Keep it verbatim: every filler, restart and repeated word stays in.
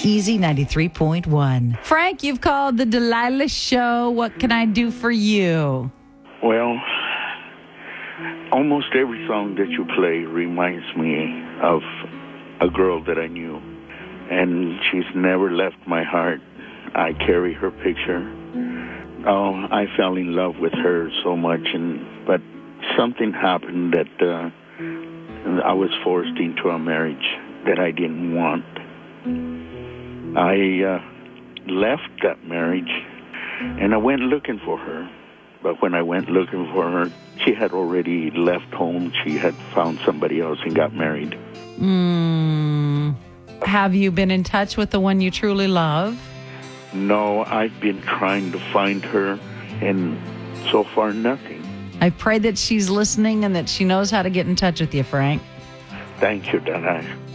Easy ninety-three point one. Frank, you've called the Delilah Show. What can I do for you? Well, almost every song that you play reminds me of a girl that I knew, and she's never left my heart. I carry her picture. Oh, I fell in love with her so much, and but something happened that uh, I was forced into a marriage that I didn't want. I uh, left that marriage, and I went looking for her. But when I went looking for her, she had already left home. She had found somebody else and got married. Mm. Have you been in touch with the one you truly love? No, I've been trying to find her, and so far, nothing. I pray that she's listening and that she knows how to get in touch with you, Frank. Thank you, Dana.